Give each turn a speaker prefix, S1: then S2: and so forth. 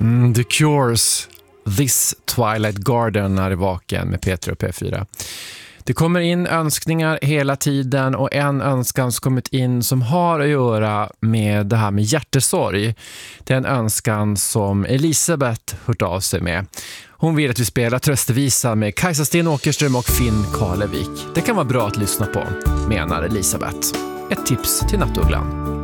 S1: The Cures, This Twilight Garden är i Vaken med Peter och P4. Det kommer in önskningar hela tiden och en önskan som kommit in som har att göra med det här med hjärtesorg. Det är en önskan som Elisabeth hört av sig med. Hon vill att vi spelar tröstevisa med Kajsa Sten Åkerström och Finn Karlevik. Det kan vara bra att lyssna på, menar Elisabeth. Ett tips till Nattugglan.